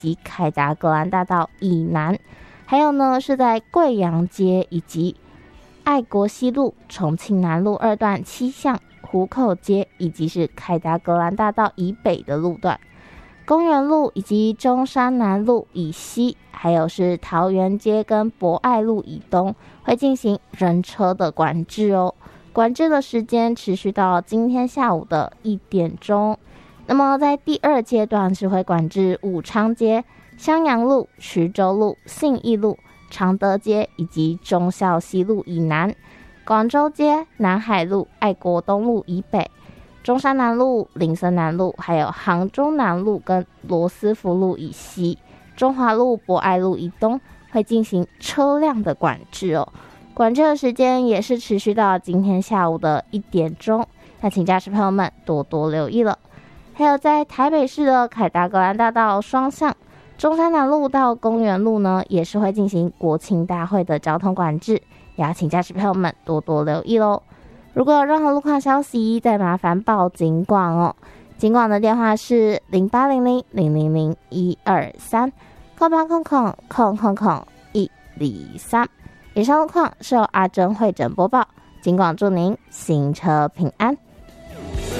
及凯达格兰大道以南，还有呢是在贵阳街以及爱国西路、重庆南路2段7巷、湖口街以及是凯达格兰大道以北的路段，公园路以及中山南路以西，还有是桃园街跟博爱路以东会进行人车的管制哦。管制的时间持续到今天下午的1点钟。那么在第2阶段是会管制武昌街、襄阳路、衢州路、信义路、常德街以及忠孝西路以南，广州街、南海路、爱国东路以北，中山南路、林森南路，还有杭州南路跟罗斯福路以西，中华路、博爱路以东会进行车辆的管制哦。管制的时间也是持续到今天下午的1点钟，那请驾驶朋友们多多留意了。还有在台北市的凯达格兰大道双向、中山南路到公园路呢，也是会进行国庆大会的交通管制，也要请驾驶朋友们多多留意咯。如果有任何路况消息，再麻烦报警广哦。警广的电话是0800-000-123 0800-123。以上路况是由阿珍会诊播报，警广祝您行车平安。